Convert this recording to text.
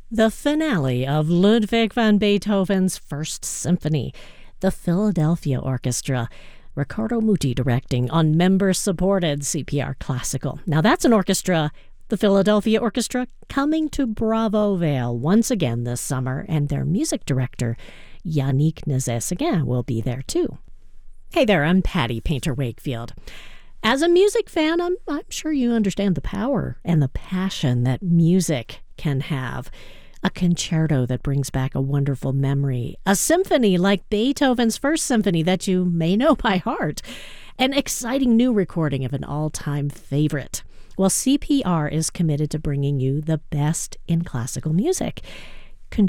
The finale of Ludwig van Beethoven's First Symphony, the Philadelphia Orchestra, Riccardo Muti directing on member-supported CPR Classical. Now that's an orchestra, the Philadelphia Orchestra, coming to Bravo Vale once again this summer, and their music director, Yannick Nézet-Séguin, will be there too. Hey there, I'm Patty Painter Wakefield. As a music fan, I'm sure you understand the power and the passion that music can have. A concerto that brings back a wonderful memory. A symphony like Beethoven's First Symphony that you may know by heart. An exciting new recording of an all-time favorite. Well, CPR is committed to bringing you the best in classical music.